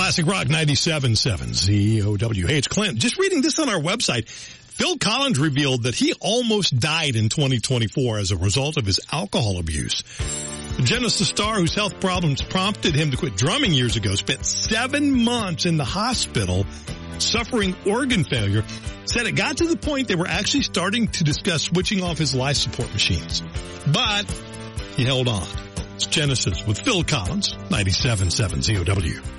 Classic Rock 97.7 ZOW. Hey, it's Clint. Just reading this on our website. Phil Collins revealed that he almost died in 2024 as a result of his alcohol abuse. The Genesis star, whose health problems prompted him to quit drumming years ago, spent 7 months in the hospital suffering organ failure, said it got to the point they were actually starting to discuss switching off his life support machines. But he held on. It's Genesis with Phil Collins, 97.7 ZOW.